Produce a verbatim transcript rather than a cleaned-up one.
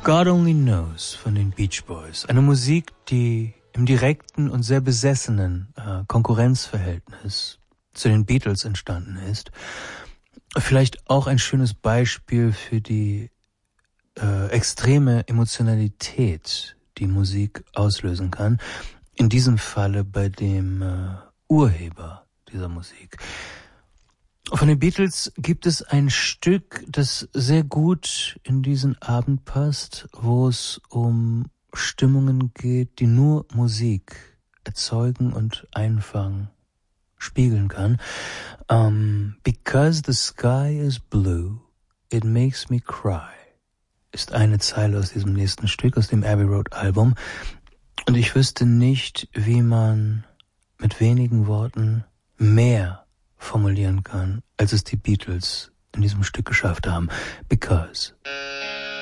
God Only Knows von den Beach Boys. Eine Musik, die im direkten und sehr besessenen äh, Konkurrenzverhältnis zu den Beatles entstanden ist. Vielleicht auch ein schönes Beispiel für die äh, extreme Emotionalität, die Musik auslösen kann. In diesem Falle bei dem äh, Urheber dieser Musik. Von den Beatles gibt es ein Stück, das sehr gut in diesen Abend passt, wo es um Stimmungen geht, die nur Musik erzeugen und einfangen, spiegeln kann. Um, Because the sky is blue, it makes me cry, ist eine Zeile aus diesem nächsten Stück, aus dem Abbey Road Album. Und ich wüsste nicht, wie man mit wenigen Worten mehr formulieren kann, als es die Beatles in diesem Stück geschafft haben. Because